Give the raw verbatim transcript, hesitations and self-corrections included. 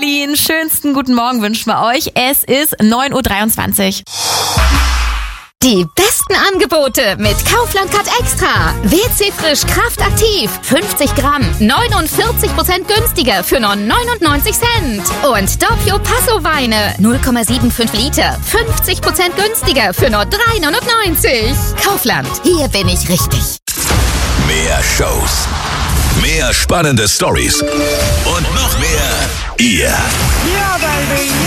Berlin. Schönsten guten Morgen wünschen wir euch. Es ist neun Uhr dreiundzwanzig. Die besten Angebote mit Kaufland Cut Extra. W C Frisch Kraft Aktiv. fünfzig Gramm. neunundvierzig Prozent günstiger für nur neunundneunzig Cent. Und Doppio Passo Weine. null Komma fünfundsiebzig Liter. fünfzig Prozent günstiger für nur drei neunundneunzig. Kaufland. Hier bin ich richtig. Mehr Shows. Mehr spannende Stories. Und noch mehr ihr. Yeah, baby.